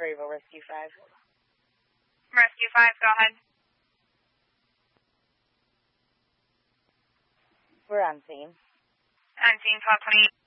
Perryville Rescue 5. Rescue 5, go ahead. We're on scene. On scene 1228.